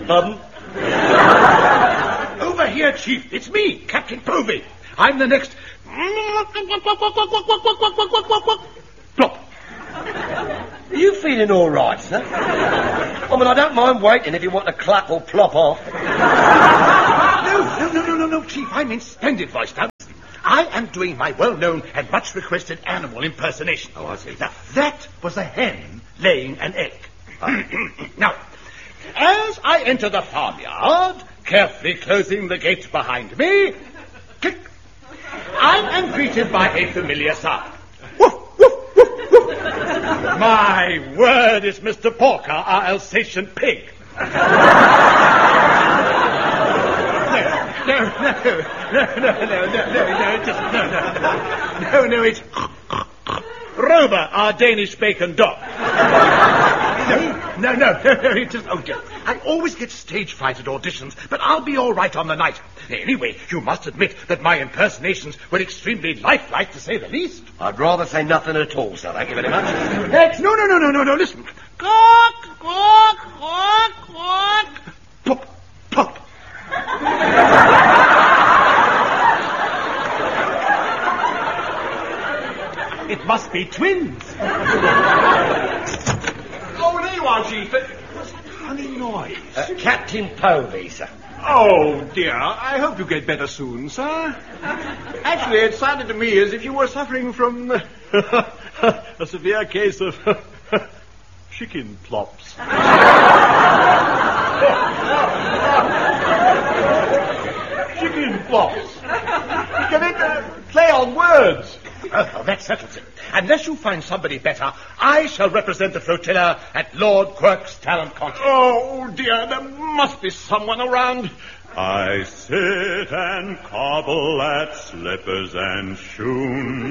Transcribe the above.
Pardon? Over here, Chief. It's me, Captain Povey. I'm the next... Plop. Are you feeling all right, sir? I mean, I don't mind waiting if you want to clap or plop off. No, Chief. I'm in splendid voice now. I am doing my well-known and much-requested animal impersonation. Oh, I see. Now, that was a hen laying an egg. Now, as I enter the farmyard, carefully closing the gate behind me, click, I am greeted by a familiar sound. Woof, woof, woof, woof. My word, is Mr. Porker, our Alsatian pig. No, it's Rover, our Danish bacon dog. No, it just... Oh, dear. I always get stage fright at auditions, but I'll be all right on the night. Anyway, you must admit that my impersonations were extremely lifelike, to say the least. I'd rather say nothing at all, sir. Thank you very much. Next. No, listen. Quack, quack, quack, quack. Pop, pop. It must be twins. Oh, there you are, Chief. What's that funny noise? Captain Povey, sir. Oh, dear. I hope you get better soon, sir. Actually, it sounded to me as if you were suffering from a severe case of chicken plops. Chicken plops. Can it play on words? Oh, that settles it. Unless you find somebody better, I shall represent the flotilla at Lord Quirk's talent contest. Oh, dear, there must be someone around. I sit and cobble at slippers and shoon.